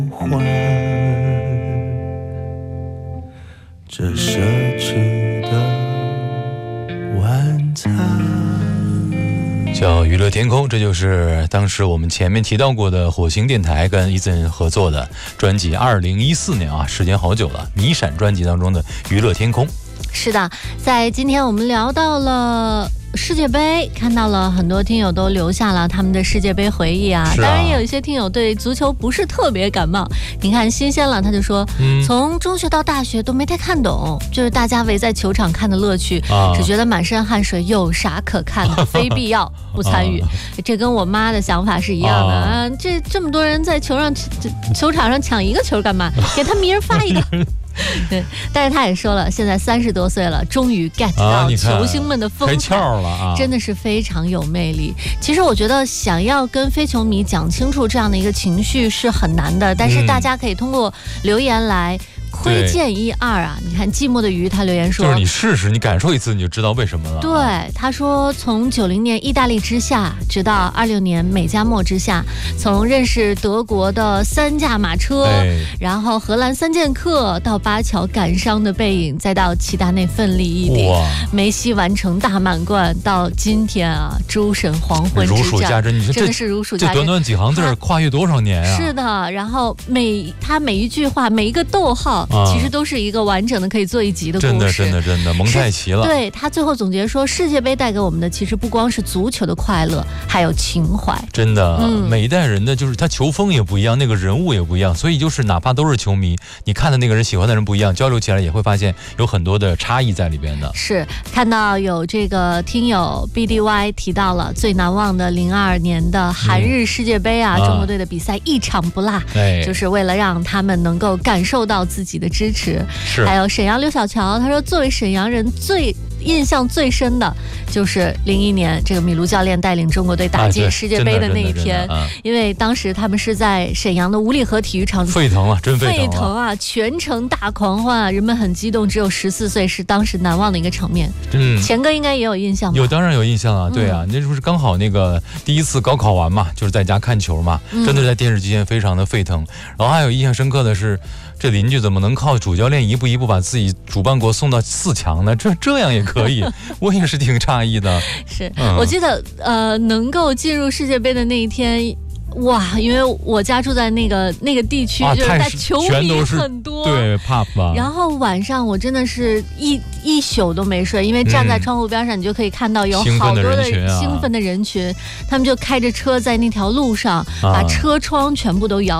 换这奢侈的晚餐。 叫娱乐天空，这就是当时我们前面提到过的火星电台跟 Eason 合作的专辑，2014年啊，时间好久了，迷闪专辑当中的娱乐天空。 是的，在今天我们聊到了世界杯，看到了很多听友都留下了他们的世界杯回忆啊。当然也有一些听友对足球不是特别感冒。你看新鲜了，他就说，从中学到大学都没太看懂，就是大家围在球场看的乐趣，只觉得满身汗水，有啥可看的，非必要不参与。这跟我妈的想法是一样的啊。这么多人在球场上抢一个球干嘛？给他明儿发一个。对，但是他也说了，现在30多岁了，终于 get 到球星们的风采， 开窍了啊， 真的是非常有魅力。其实我觉得想要跟非球迷讲清楚这样的一个情绪是很难的，但是大家可以通过留言来窥见一二啊！你看寂寞的鱼他留言说， 就是你试试，你感受一次，你就知道为什么了。 对，他说从90年意大利之夏，直到26年美加墨之夏，从认识德国的3驾马车，然后荷兰3剑客，到巴乔感伤的背影，再到齐达内奋力一顶，梅西完成大满贯，到今天啊，诸神黄昏之战， 如数家珍。你说真的是如数家珍， 这短短几行字跨越多少年啊？ 是的，然后他每一句话，每一个逗号。其实都是一个完整的可以做一集的故事， 真的蒙太奇了。 对，他最后总结说，世界杯带给我们的其实不光是足球的快乐，还有情怀。 真的，每一代人的就是他球风也不一样，那个人物也不一样，所以就是哪怕都是球迷，你看的那个人喜欢的人不一样，交流起来也会发现有很多的差异在里边的。 是，看到有这个听友 BDY 提到了最难忘的02年的韩日世界杯啊，中国队的比赛一场不落，就是为了让他们能够感受到自己的支持。 是， 还有沈阳刘小乔，他说作为沈阳人印象最深的就是01年这个米卢教练带领中国队打进世界杯的那一天，因为当时他们是在沈阳的五里河体育场， 沸腾了，真沸腾啊，全程大狂欢啊，人们很激动，只有14岁，是当时难忘的一个场面。钱哥应该也有印象吧？ 有，当然有印象啊，对啊，那不是刚好那个第一次高考完嘛，就是在家看球嘛，真的在电视机前非常的沸腾。然后还有印象深刻的是，这邻居怎么能靠主教练一步一步把自己主办国送到4强呢？这样也可以，我也是挺诧异的。 是，我记得能够进入世界杯的那一天。哇，因为我家住在那个地区，就是在球迷很多， 对 pub 吧。 然后晚上我真的是一宿都没睡，因为站在窗户边上，你就可以看到有好多的兴奋的人群，他们就开着车在那条路上，把车窗全部都摇